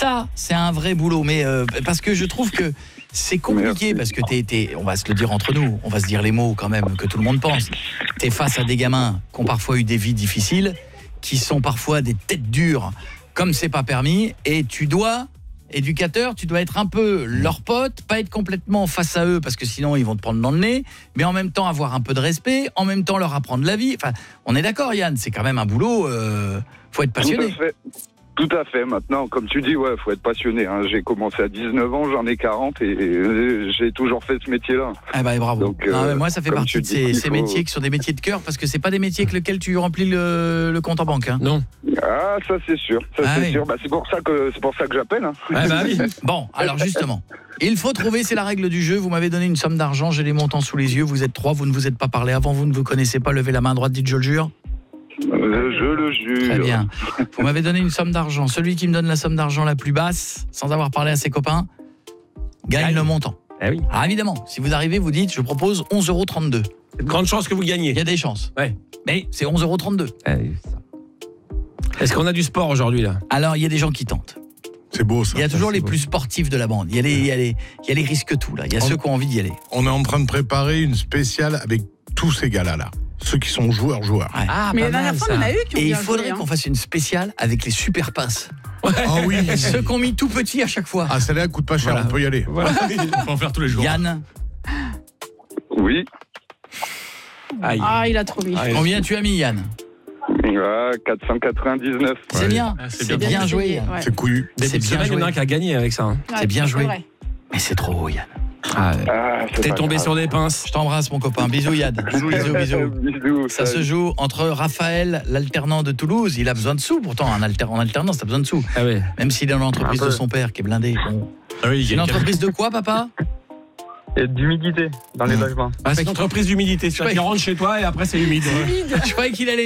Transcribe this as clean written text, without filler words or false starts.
Ça, c'est un vrai boulot. Mais parce que je trouve que c'est compliqué, parce que on va se le dire entre nous, on va se dire les mots quand même que tout le monde pense. T'es face à des gamins qui ont parfois eu des vies difficiles, qui sont parfois des têtes dures, comme c'est pas permis, et éducateur, tu dois être un peu leur pote, pas être complètement face à eux, parce que sinon ils vont te prendre dans le nez, mais en même temps avoir un peu de respect, en même temps leur apprendre la vie. Enfin, on est d'accord, Yann, c'est quand même un boulot, faut être passionné. Tout à fait. Maintenant, comme tu dis, faut être passionné. Hein. J'ai commencé à 19 ans, j'en ai 40 et j'ai toujours fait ce métier-là. Ah bah bravo. Donc, moi, ça fait partie de ces métiers qui sont des métiers de cœur, parce que c'est pas des métiers avec lesquels tu remplis le compte en banque. Hein. Non. Ah, ça c'est sûr. Sûr. Bah, c'est pour ça que j'appelle. Hein. Ah bah oui. Bon, alors justement, il faut trouver, c'est la règle du jeu. Vous m'avez donné une somme d'argent, j'ai les montants sous les yeux. Vous êtes 3, vous ne vous êtes pas parlé avant, vous ne vous connaissez pas. Levez la main droite, dites je le jure. Je le jure. Très bien. Vous m'avez donné une somme d'argent. Celui qui me donne la somme d'argent la plus basse, sans avoir parlé à ses copains, gagne le montant. Eh oui. Alors évidemment, si vous arrivez, vous dites, je propose 11,32 €. Grande chance que vous gagnez. Il y a des chances. Ouais. Mais c'est 11,32 €. Est-ce qu'on a du sport aujourd'hui là? Alors, il y a des gens qui tentent. C'est beau ça. Il y a toujours les beau. plus sportifs de la bande. Il y a les risques tout là. Il y a ceux qui ont envie d'y aller. On est en train de préparer une spéciale avec tous ces gars-là. Ceux qui sont joueurs. Ouais. Ah, Mais pas la dernière mal, fois, ça. on en a eu qui ont Et il bien faudrait joué, qu'on fasse une spéciale avec les super passes. Ah oui. Ceux qui ont mis tout petit à chaque fois. Ah, celle-là coûte pas cher, Voilà. on peut y aller. Voilà. On peut en faire tous les jours. Yann, Oui. Aïe. Ah, il a trop mis. Ah, combien tu as mis, Yann? 499. C'est bien. Ah, C'est bien joué. Yann. Ouais. C'est couillu. C'est bien Il y en a un joué. qui a gagné avec ça. Hein. Ouais, C'est bien joué. vrai. Mais c'est trop haut, Yann. Ah, C'est t'es pas tombé grave. sur des pinces. Je t'embrasse, mon copain. Bisous, Yann. Bisous. Bisous. Ça se joue entre Raphaël, l'alternant de Toulouse. Il a besoin de sous, pourtant, en alternance, t'as besoin de sous. Ah ouais. Même s'il est dans l'entreprise de son père, qui est blindée. Bon. Ah oui, il y a Une entreprise de quoi, papa? Et d'humidité dans les logements. Ah, c'est une entreprise d'humidité. Tu rentres chez toi et après c'est humide. Je croyais qu'il allait